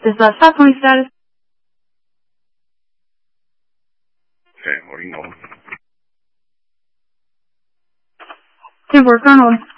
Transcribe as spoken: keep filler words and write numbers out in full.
Is uh, stop pony status? Okay, what do you know? Timber Colonel.